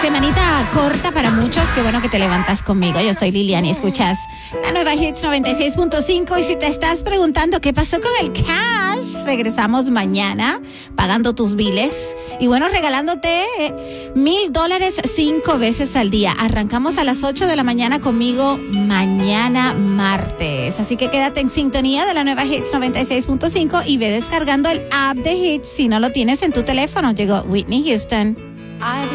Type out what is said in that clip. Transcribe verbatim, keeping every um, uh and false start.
Semanita corta para muchos, qué bueno que te levantas conmigo. Yo soy Lilian y escuchas la nueva Hits noventa y seis punto cinco. Y si te estás preguntando qué pasó con el cash, regresamos mañana pagando tus biles y bueno, regalándote mil dólares cinco veces al día. Arrancamos a las ocho de la mañana conmigo mañana martes. Así que quédate en sintonía de la nueva Hits noventa y seis punto cinco y ve descargando el app de Hits si no lo tienes en tu teléfono. Llegó Whitney Houston.